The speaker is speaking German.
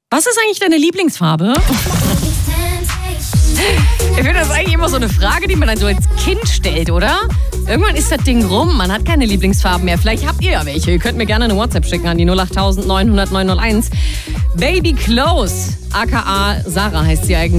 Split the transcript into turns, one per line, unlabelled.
Was ist eigentlich deine Lieblingsfarbe? Ich finde, das ist eigentlich immer so eine Frage, die man dann so als Kind stellt, oder? Irgendwann ist das Ding rum, man hat keine Lieblingsfarben mehr. Vielleicht habt ihr ja welche. Ihr könnt mir gerne eine WhatsApp schicken an die 08900 901. Baby Close, aka Sarah heißt sie eigentlich.